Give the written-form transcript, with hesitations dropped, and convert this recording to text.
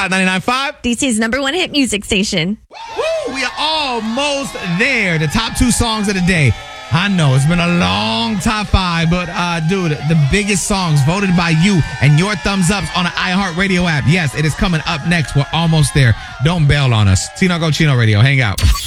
Hot 99.5. DC's number one hit music station. Woo, we are almost there. The top 2 songs of the day. I know it's been a long top 5, but dude, the biggest songs voted by you and your thumbs ups on the iHeartRadio app. Yes, it is coming up next. We're almost there. Don't bail on us. Tino Go Chino Radio. Hang out.